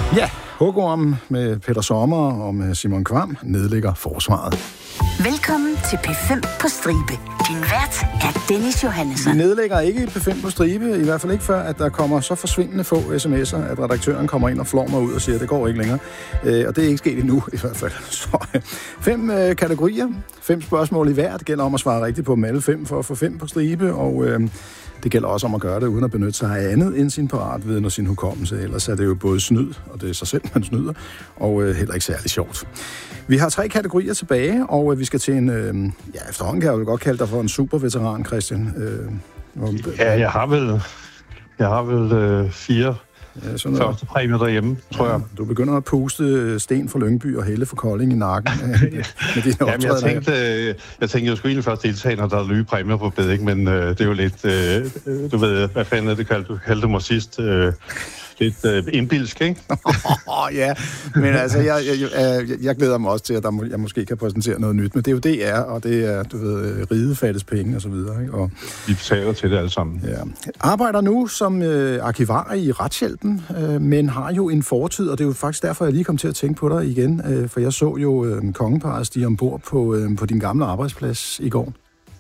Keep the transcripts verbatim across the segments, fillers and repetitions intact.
Ja, hugorm med Peter Sommer og med Simon Kvam nedlægger forsvaret. Velkommen til P fem på stribe. Din vært er Dennis Johannesson. Vi nedlægger ikke P fem på stribe, i hvert fald ikke før, at der kommer så forsvindende få sms'er, at redaktøren kommer ind og flår mig ud og siger, at det går ikke længere. Øh, og det er ikke sket endnu, i hvert fald. Så, fem øh, kategorier, fem spørgsmål i hver. Det gælder om at svare rigtigt på dem alle fem for at få fem på stribe, og øh, det gælder også om at gøre det uden at benytte sig af andet end sin paratviden og sin hukommelse. Ellers er det jo både snyd, og det er sig selv, man snyder, og øh, heller ikke særlig sjovt. Vi har tre kategorier tilbage, og vi skal til en, øh, ja, efterhånden kan jeg jo godt kalde dig for en superveteran, Christian. Øh, ja, jeg har vel, jeg har vel øh, fire ja, første præmier derhjemme, tror ja, jeg. Du begynder at puste Sten for Lyngby og Helle for Kolding i nakken. med dine Jamen, jeg tænkte, øh, jeg tænkte, jeg skulle egentlig først deltage, når der er nye præmier på beding, men øh, det er jo lidt, øh, du ved, hvad fanden er det kaldte du kaldte mig sidst? Øh, lidt øh, indbilsk, ikke? ja, men altså, jeg, jeg, jeg, jeg glæder mig også til, at der må, jeg måske kan præsentere noget nyt, men det er jo D R, og det er, du ved, ride fattes penge og så videre, ikke? Og, vi betaler til det alle sammen. Ja. Arbejder nu som øh, arkivar i Retshjælpen, øh, men har jo en fortid, og det er jo faktisk derfor, jeg lige kom til at tænke på dig igen, øh, for jeg så jo øh, kongeparret stige ombord på, øh, på din gamle arbejdsplads i går.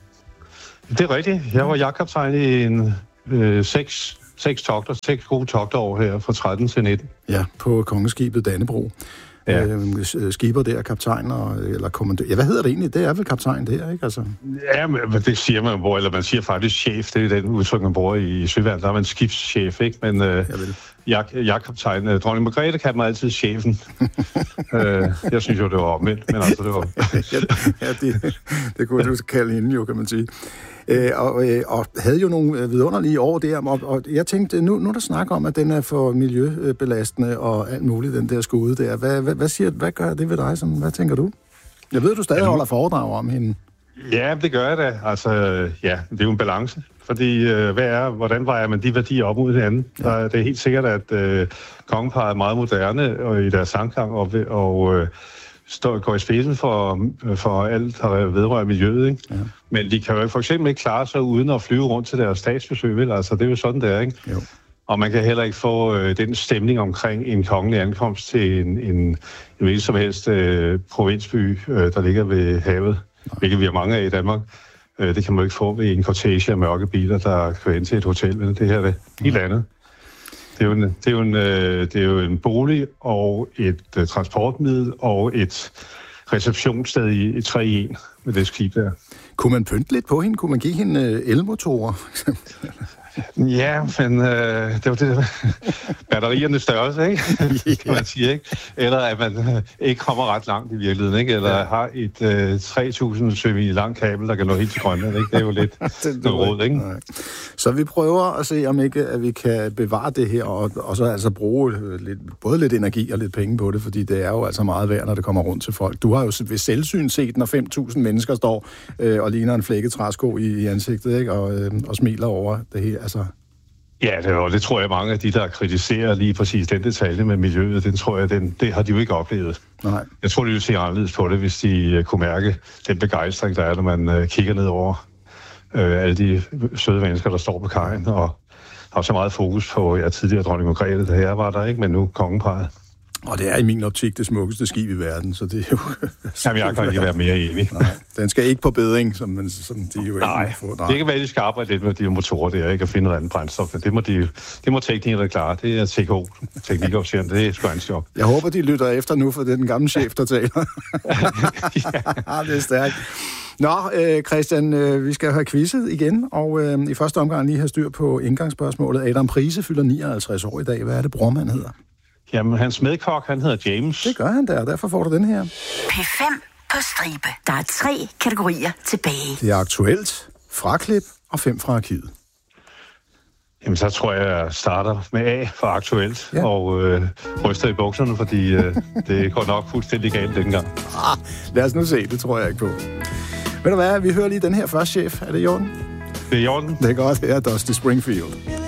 Det er rigtigt. Jeg var jagtkaptajn i en øh, seks Seks togter, seks gode togter over her fra tretten til nitten. Ja, på kongeskibet Dannebro. Ja. Øh, skipper der, kaptajn og, eller kommandør. Ja, hvad hedder det egentlig? Det er vel kaptajn der, ikke? Altså. Ja, men det siger man jo, eller man siger faktisk chef. Det er den udtryk, man bruger i Søværnet. Der er man skibschef, ikke? Men øh, jeg, jeg er kaptajn. Dronning Margrethe kan man altid chefen. øh, jeg synes jo, det var omvendt, men altså det var... ja, det, det kunne du kalde hende jo, kan man sige. Øh, og, øh, og havde jo nogle vidunderlige år der, og, og jeg tænkte, nu, nu er der snak om, at den er for miljøbelastende og alt muligt, den der skude der. Hvad, hvad, hvad, siger, hvad gør det ved dig? Sådan, hvad tænker du? Jeg ved, du stadig holder foredrag om hende. Ja, det gør jeg da. Altså, ja, det er jo en balance. Fordi, øh, hvad er, hvordan vejer man de værdier op mod hinanden? Ja. Der, det er helt sikkert, at øh, kongeparret er meget moderne og i deres sangklang, og, og øh, står, går i spidsen for, for alt, der vedrører miljøet, ikke? Ja. Men de kan jo for eksempel ikke klare sig uden at flyve rundt til deres statsbesøg, vel? Altså, det er jo sådan, det er, ikke? Jo. Og man kan heller ikke få øh, den stemning omkring en kongelig ankomst til en, en, en hvilken som helst øh, provinsby, øh, der ligger ved havet, nej, hvilket vi har mange af i Danmark. Øh, det kan man jo ikke få ved en cortege af mørke biler, der kører ind til et hotel, men det her er det helt andet. Det er jo en, det er jo en, det er jo en bolig og et uh, transportmiddel og et receptionssted i, i tre i en med det skib der. Kunne man pynte lidt på hende? Kunne man give hende uh, elmotorer, for eksempel? Ja, men øh, det var det batteriernes størrelse, ikke? kan man sige, ikke? Eller at man øh, ikke kommer ret langt i virkeligheden, ikke? Eller ja, har et øh, tre tusind sømil langt kabel, der kan nå helt til Grønland, ikke? Det er jo lidt noget råd, ikke? Nej. Så vi prøver at se, om ikke at vi kan bevare det her, og, og så altså bruge lidt, både lidt energi og lidt penge på det, fordi det er jo altså meget værd, når det kommer rundt til folk. Du har jo ved selvsyn set, når fem tusind mennesker står øh, og ligner en flækket træsko i, i ansigtet, ikke? Og, øh, og smiler over det her. Altså. Ja, det, og det tror jeg, mange af de, der kritiserer lige præcis den detalje med miljøet, den tror jeg, den, det har de jo ikke oplevet. Nej. Jeg tror, de ville se anderledes på det, hvis de uh, kunne mærke den begejstring, der er, når man uh, kigger ned over uh, alle de søde mennesker, der står på kajen, og har så meget fokus på, ja, tidligere dronning Margrethe, der her var der, ikke, men nu kongeparret. Og det er i min optik det smukkeste skib i verden, så det er jo... Jamen, jeg kan ikke være mere enig. Nej, den skal ikke på bedring, som, man, som de jo Nej, ikke får. Nej, det kan være, at de skal arbejde lidt med de motorer der, ikke, at finde noget andet brændstof. Det må, de, det må teknikere klare. Det er T K O, teknikofficeren, det er sgu hans job. Jeg håber, de lytter efter nu, for det er den gamle chef, der taler. ja, det er stærkt. Nå, øh, Christian, øh, vi skal have quizzet igen, og øh, i første omgang lige have styr på indgangsspørgsmålet. Adam Prise fylder nioghalvtreds år i dag. Hvad er det, brormand hedder? Jamen, hans medkok, han hedder James. Det gør han der, og derfor får du den her. P fem på stribe. Der er tre kategorier tilbage. Det er aktuelt, fraklip og fem fra arkivet. Jamen, så tror jeg, jeg starter med A for aktuelt, ja, og øh, ryster i bukserne, fordi øh, det går nok fuldstændig galt dengang. Ah, lad os nu se, det tror jeg ikke på. Ved du hvad, vi hører lige den her først, chef. Er det i orden? Det er i orden. Det er godt, det er Dusty Springfield.